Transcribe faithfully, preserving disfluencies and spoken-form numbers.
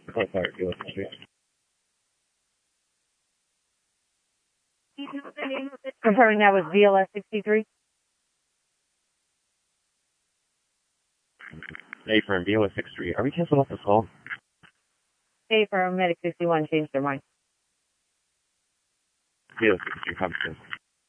Oh, sorry, Vila six Street. Confirming that was V L S sixty-three. Hey, for Vila six Street. Are we canceling off this call? Hey, for Medic sixty-one changed their mind. Vila six Street, copy.